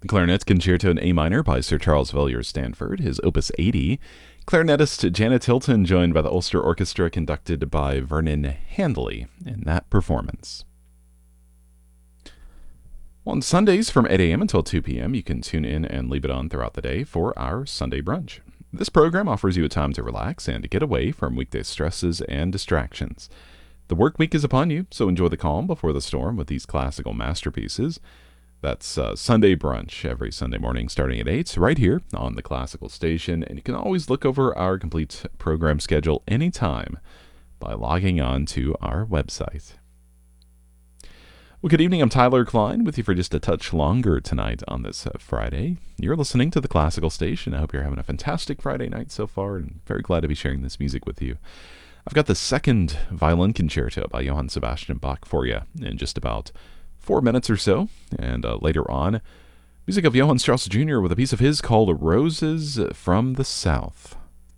The Clarinet Concerto in A minor by Sir Charles Villiers Stanford, his Opus 80. Clarinetist Janet Hilton joined by the Ulster Orchestra conducted by Vernon Handley in that performance. On Sundays from 8 a.m. until 2 p.m., you can tune in and leave it on throughout the day for our Sunday brunch. This program offers you a time to relax and to get away from weekday stresses and distractions. The work week is upon you, so enjoy the calm before the storm with these classical masterpieces. That's Sunday brunch every Sunday morning starting at 8, right here on the Classical Station. And you can always look over our complete program schedule anytime by logging on to our website. Well, good evening. I'm Tyler Klein with you for just a touch longer tonight on this Friday. You're listening to the Classical Station. I hope you're having a fantastic Friday night so far, and very glad to be sharing this music with you. I've got the second violin concerto by Johann Sebastian Bach for you in just about 4 minutes or so, and later on, music of Johann Strauss Jr. with a piece of his called Roses from the South.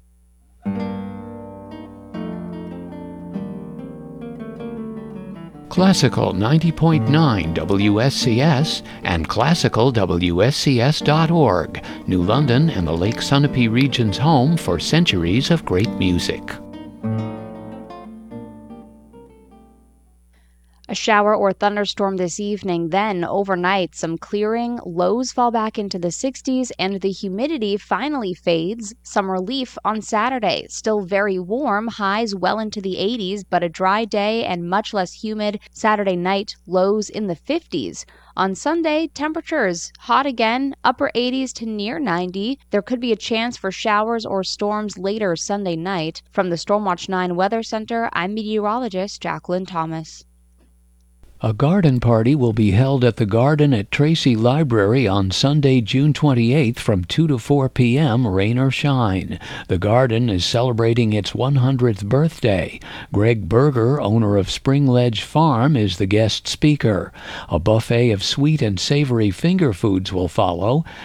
Classical 90.9 WSCS and classicalwscs.org, New London and the Lake Sunapee region's home for centuries of great music. A shower or thunderstorm this evening, then overnight some clearing, lows fall back into the 60s, and the humidity finally fades. Some relief on Saturday. Still very warm, highs well into the 80s, but a dry day and much less humid. Saturday night, lows in the 50s. On Sunday, temperatures hot again, upper 80s to near 90. There could be a chance for showers or storms later Sunday night. From the Stormwatch 9 Weather Center, I'm meteorologist Jacqueline Thomas. A garden party will be held at the Garden at Tracy Library on Sunday, June 28th from 2 to 4 p.m., rain or shine. The garden is celebrating its 100th birthday. Greg Berger, owner of Spring Ledge Farm, is the guest speaker. A buffet of sweet and savory finger foods will follow,